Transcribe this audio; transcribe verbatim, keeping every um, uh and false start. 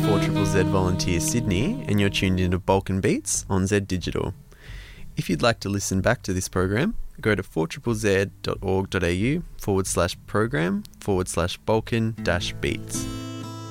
four Z Z Z Volunteer Sydney, and you're tuned into Balkan Beats on Z Digital. If you'd like to listen back to this program, go to four Z Z Z dot org dot a u forward slash program forward slash Balkan dash beats.